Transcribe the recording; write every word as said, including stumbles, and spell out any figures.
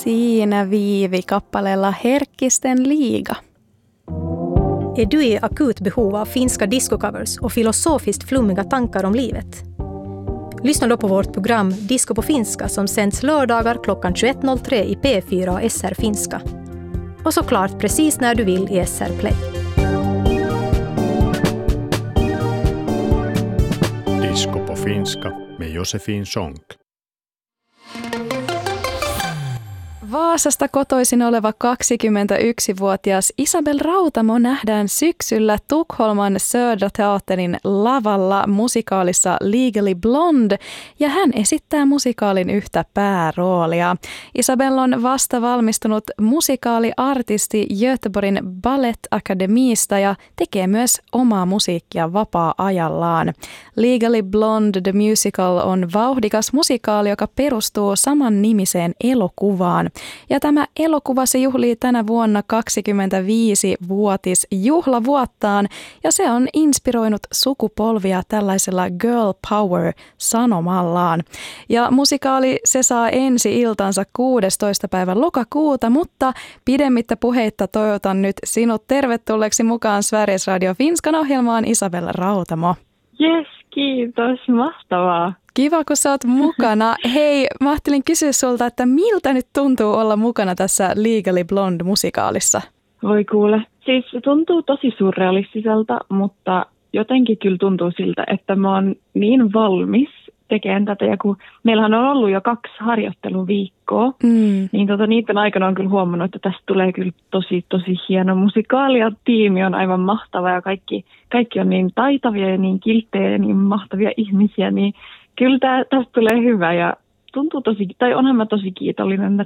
Siinä Viivi kappaleella Herkkisten liiga. Är du i akut behov av finska discocovers och filosofiskt flummiga tankar om livet? Lyssna då på vårt program Disco på finska som sänds lördagar klockan tjugoett noll tre i P fyra och S R Finska. Och såklart precis när du vill i S R Play. Disco på finska med Josefin Sonck. Vaasasta kotoisin oleva kaksikymmentäyksivuotias Isabel Rautamo nähdään syksyllä Tukholman Södra-teatterin lavalla musikaalissa Legally Blonde, ja hän esittää musikaalin yhtä pääroolia. Isabel on vasta valmistunut musikaaliartisti Göteborgin Ballettakademiista ja tekee myös omaa musiikkia vapaa-ajallaan. Legally Blonde The Musical on vauhdikas musikaali, joka perustuu saman nimiseen elokuvaan. Ja tämä elokuva se juhlii tänä vuonna kaksikymmentäviisivuotisjuhlavuottaan, ja se on inspiroinut sukupolvia tällaisella girl power-sanomallaan. Ja musikaali se saa ensi-iltansa kuudestoista päivä lokakuuta, mutta pidemmittä puheitta toivotan nyt sinut tervetulleeksi mukaan Sveriges Radio Finskan ohjelmaan, Isabel Rautamo. Jes, kiitos. Mahtavaa. Kiva, kun sä oot mukana. Hei, mä ajattelin kysyä sulta, että miltä nyt tuntuu olla mukana tässä Legally Blonde-musikaalissa? Voi kuule. Siis se tuntuu tosi surrealistiselta, mutta jotenkin kyllä tuntuu siltä, että mä oon niin valmis tekemään tätä. Ja kun meillähän on ollut jo kaksi harjoitteluviikkoa, mm. niin tota, niiden aikana on kyllä huomannut, että tästä tulee kyllä tosi, tosi hieno musikaali. Ja tiimi on aivan mahtava ja kaikki, kaikki on niin taitavia ja niin kilttejä ja niin mahtavia ihmisiä, niin kyllä tää, tästä tulee hyvä ja tuntuu tosi, tai onhan mä tosi kiitollinen, että